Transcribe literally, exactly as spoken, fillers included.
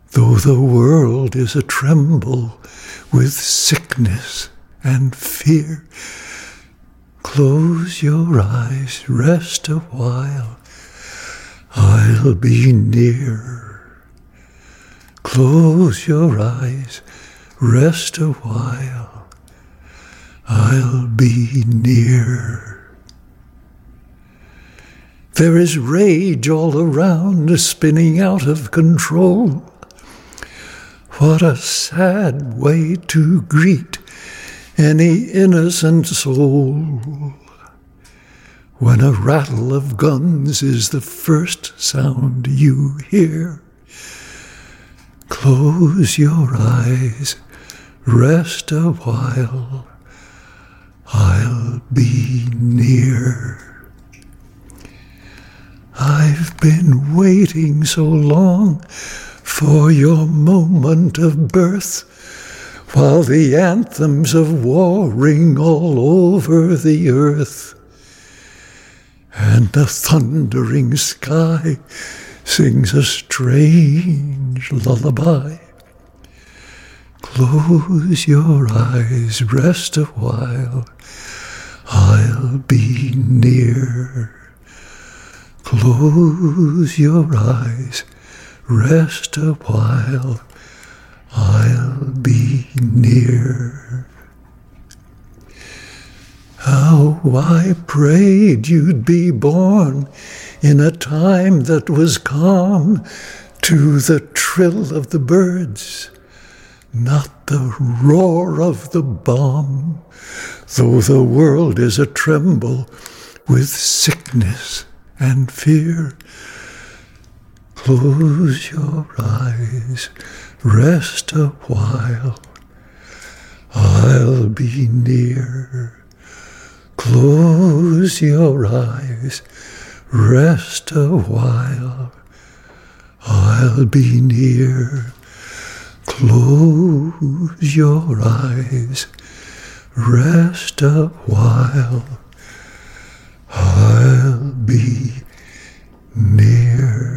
Though the world is a tremble with sickness and fear, close your eyes, rest a while, I'll be near. Close your eyes, rest a while, I'll be near. There is rage all around, spinning out of control. What a sad way to greet any innocent soul, when a rattle of guns is the first sound you hear. Close your eyes, rest a while, I'll be near. I've been waiting so long for your moment of birth, while the anthems of war ring all over the earth, and the thundering sky sings a strange lullaby. Close your eyes, rest a while, I'll be near. Close your eyes, rest a while, I'll be near. How I prayed you'd be born in a time that was calm to the trill of the birds, not the roar of the bomb, though the world is a tremble with sickness and fear. Close your eyes, rest a while, I'll be near. Close your eyes, rest a while, I'll be near. Close your eyes, rest a while, I'll be near.